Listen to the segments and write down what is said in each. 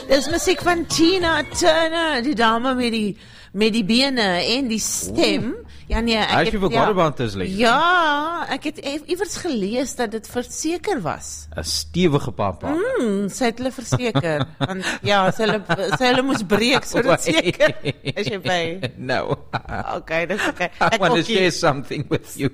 Dis musiek van Tina Turner, die dame met die bene en die stem. Ja nee, As you forgot about this lady. Ja, ek het iewers gelees dat dit verseker was. 'n stewige papa. Sy het hulle verseker. Want ja, sy hulle moes breek sodat seker. Is jy by? No. Okay, dis okay. I want to share something with you.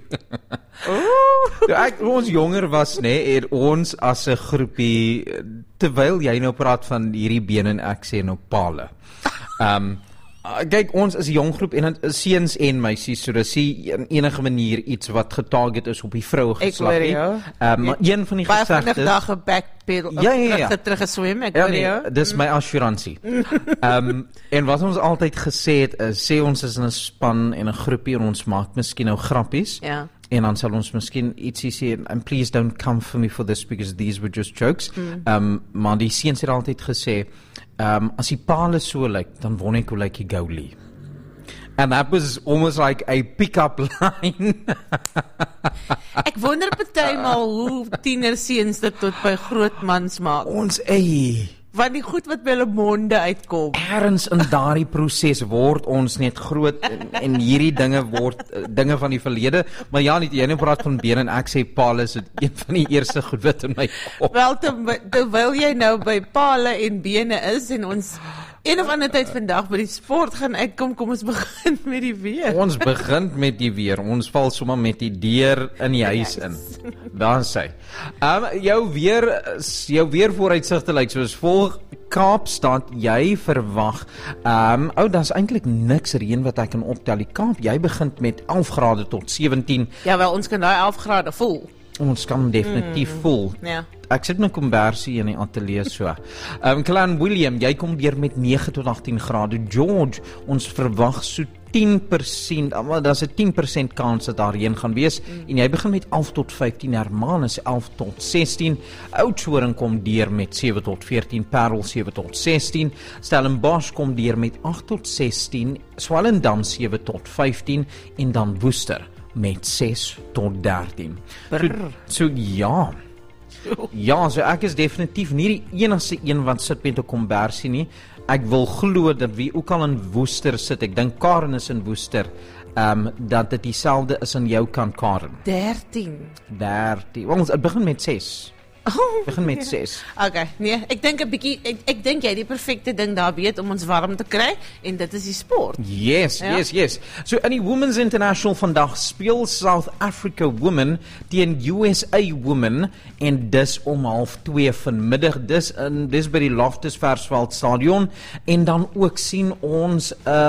Toe ons jonger was, het ons as 'n groepie, terwyl jy nou praat van hierdie bene en ek sê nou pale. Kyk, ons is 'n jong groep en dit is seuns en meisies, so dis in enige manier iets wat getarget is op die vroue geslag nie. Maar een van die gesegdes, baie dag 'n backpedal terug geswem, ek hoor jou. Dis my assuransie. En wat ons altyd gesê het is, sê ons is in 'n span en 'n groepie en ons maak miskien nou grappies. Ja. En dan sal ons miskien ietsie sê, and please don't come for me for this because these were just jokes. Maar die seuns het altyd gesê, as die pale so lyk, dan wonder ek hoe lyk die goalie. And that was almost like a pick-up line. Ek wonder partymal hoe tienerseuns dit tot by groot mans maak. Ons Want die goed wat by hulle monde uitkom. Ergens in daardie proses word ons net groot en hierdie dinge word dinge van die verlede. Maar ja, nie jy nou praat van bene en ek sê pale is een van die eerste goed wat in my kop. Wel, terwyl jy nou by pale en bene is en ons een of ander tyd vandag by die sport gaan uitkom, kom ons begin met die weer. Ons begin met die weer. Ons val sommer met die deur in die huis in. Daar sê. Jou weer vooruitsigte lyk soos volg. Kaapstad, jy verwag daar's eintlik niks reën wat ek kan optel. Die Kaap, jy begin met 11 grade tot 17. Ja, wel, ons kan daai 11 grade voel. Ons kan definitief voel. Ja. Ek sit my kombersie in die ateljee so. Clan William, jy kom weer met 9 tot 18 grade. George, ons verwag so 10%, maar daar's 'n 10% kans dat daar reën gaan wees. En jy begin met 11 tot 15, Hermanus 11 tot 16, Oudtshoorn kom deur met 7 tot 14, Parel 7 tot 16, Stellenbosch kom deur met 8 tot 16, Swellendam 7 tot 15 en dan Woester met 6 tot 13. So ja. Ja, so ek is definitief nie die enigste een wat sit met 'n kombersie nie. Ek wil glo dat wie ook al in Woester sit, ek dink Karen is in Woester, dat dit dieselfde is aan jou kant, Karen. 13. Wel, het begin met 6. Begin met 6. Okay, nee, ek dink 'n bietjie ek dink jy die perfekte ding daar weet om ons warm te kry en dit is die sport. Yes. So in die Women's International vandag speel South Africa Women teen USA Women en dis om 2:30 vanmiddag. Dis by die Loftus Versveld Stadion en dan ook sien ons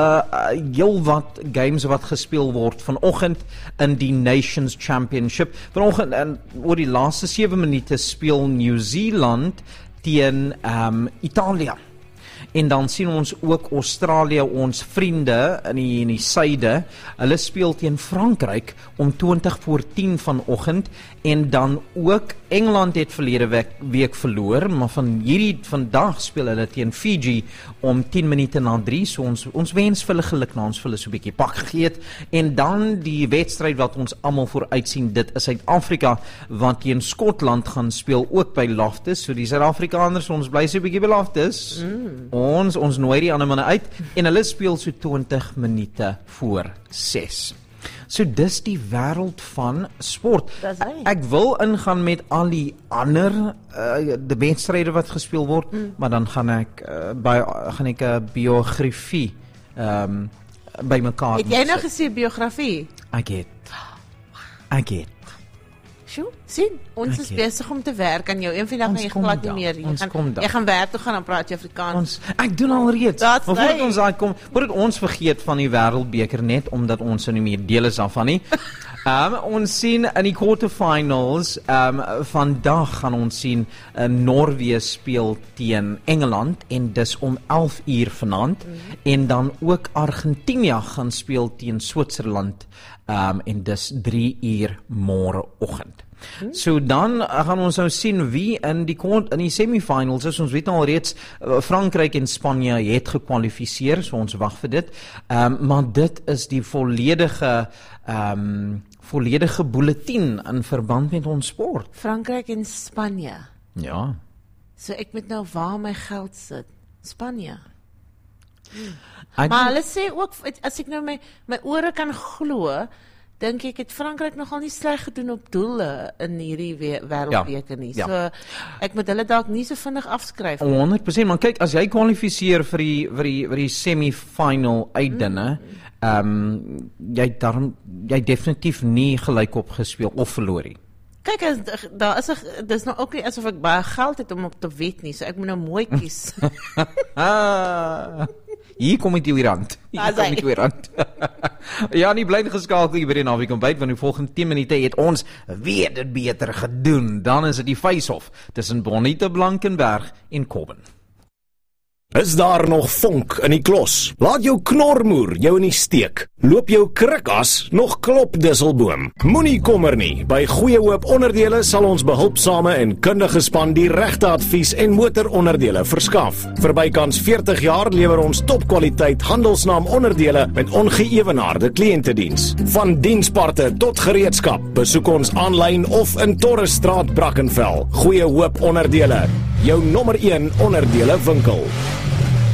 heel wat games wat gespeel word vanoggend in die Nations Championship. Vanoggend en oor die laaste 7 minute speel New Zealand teen Italië. En dan sien ons ook Australië, ons vriende in die suide, hulle speel teen Frankryk om 20:10 vanoggend en dan ook Engeland het verlede week verloor, maar vandag speel hulle teen Fiji om 10 minute na 3, so ons wens vir hulle geluk na ons vir hulle so 'n bietjie pak gegee het. En dan die wedstryd wat ons almal vooruit sien, dit is Suid-Afrika wat teen Skotland gaan speel ook by Loftus, so die Suid-Afrikaners, ons bly so 'n bietjie by Loftus. Ons nooi die ander manne uit en hulle speel so 20 minute voor 6. So dis die wêreld van sport. Ek wil ingaan met al die ander die wedstryde wat gespeel word, maar dan gaan ek biografie by mekaar. Het jy nou gesê biografie? Ek het. Sjoe, sien, ons is besig om te werk aan jou. Een van die dag glad nie meer. Jy gaan werk toe gaan en praat jy Afrikaans. Ek doen al reeds. Maar voordat ons daar kom, voordat ons vergeet van die wêreldbeker net omdat ons nie meer deel is daarvan nie. Ons sien in die quarterfinals vandag gaan ons sien Noorwe speel teen Engeland en dis om 11 uur vanaand en dan ook Argentinië gaan speel teen Switserland en dis 3 uur môreoggend. So dan gaan ons nou sien wie in die semifinals is. Ons weet al reeds Frankryk en Spanje het gekwalifiseer, so ons wag vir dit. Maar dit is die volledige bulletin in verband met ons sport. Frankryk en Spanje. Ja. So ek moet nou waar my geld sit. Spanje. I Maar hulle sê ook, as ek nou my ore kan glo, dink ek het Frankryk nogal nie sleg gedoen op doele in hierdie wêreldbeker nie. Ja. So ek moet hulle dalk nie so vinnig afskryf. 100%, maar kyk, as jy kwalifiseer vir die semi-final uitdinne, jy definitief nie gelykop gespeel of verloor nie. Kyk, daar is dis nou ook nie asof ek baie geld het om op te wet nie, so ek moet nou mooi kies. Hier kom die rand. Ja, nie bly geskakel hier by die naweek ontbyt, want die volgende 10 minute het ons weer dit beter gedoen. Dan is dit die face-off tussen Bonita Blankenberg en Kobben. Is daar nog vonk in die klos? Laat jou knormoer jou in die steek. Loop jou krikas nog klop disselboom. Moenie kommer nie. By Goeie Hoop Onderdele sal ons behulpsame en kundige span die regte advies en motoronderdele verskaf. Vir bykans 40 jaar lewer ons topkwaliteit handelsnaam onderdele met ongeëwenaarde kliëntediens. Van diensparte tot gereedskap. Besoek ons aanlyn of in Torresstraat Brackenfell. Goeie Hoop Onderdele, jou nommer 1 onderdele winkel.